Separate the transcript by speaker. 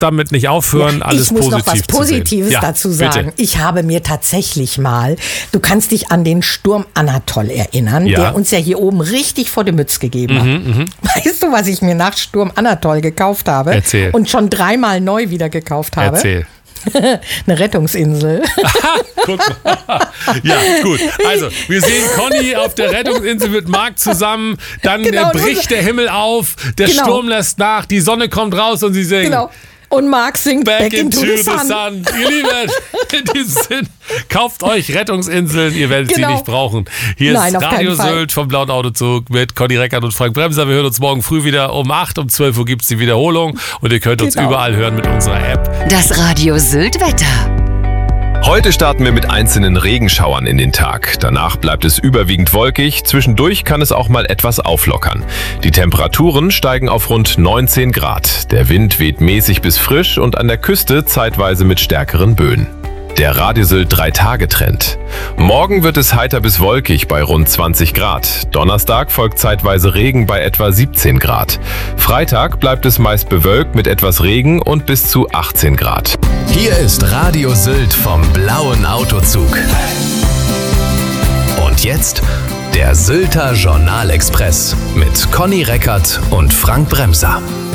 Speaker 1: damit nicht aufhören, alles
Speaker 2: ich muss
Speaker 1: positiv
Speaker 2: noch was Positives dazu sagen.
Speaker 1: Bitte.
Speaker 2: Ich habe mir tatsächlich mal, du kannst dich an den Sturm Anatol erinnern, der uns ja hier oben richtig vor die Mütze gegeben hat. Weißt du, was ich mir nach Sturm Anatol gekauft habe?
Speaker 1: Erzähl.
Speaker 2: Und schon 3-mal neu wieder gekauft habe?
Speaker 1: Erzähl.
Speaker 2: Eine Rettungsinsel.
Speaker 1: Guck mal. Ja, gut. Also, wir sehen Conny auf der Rettungsinsel mit Marc zusammen. Dann bricht der Himmel auf, der Sturm lässt nach, die Sonne kommt raus und sie singen.
Speaker 2: Genau. Und Marc singt Back into the Sun.
Speaker 1: Ihr Lieben, in diesem Sinn, kauft euch Rettungsinseln, ihr werdet sie nicht brauchen. Hier ist Radio Sylt vom Blauen Autozug mit Conny Reckert und Frank Bremser. Wir hören uns morgen früh wieder um 8, um 12 Uhr gibt es die Wiederholung und ihr könnt uns überall hören mit unserer App.
Speaker 3: Das Radio Sylt Wetter.
Speaker 4: Heute starten wir mit einzelnen Regenschauern in den Tag. Danach bleibt es überwiegend wolkig. Zwischendurch kann es auch mal etwas auflockern. Die Temperaturen steigen auf rund 19 Grad. Der Wind weht mäßig bis frisch und an der Küste zeitweise mit stärkeren Böen. Der Radio Sylt 3-Tage-Trend. Morgen wird es heiter bis wolkig bei rund 20 Grad. Donnerstag folgt zeitweise Regen bei etwa 17 Grad. Freitag bleibt es meist bewölkt mit etwas Regen und bis zu 18 Grad.
Speaker 5: Hier ist Radio Sylt vom Blauen Autozug. Und jetzt der Sylter Journalexpress mit Conny Reckert und Frank Bremser.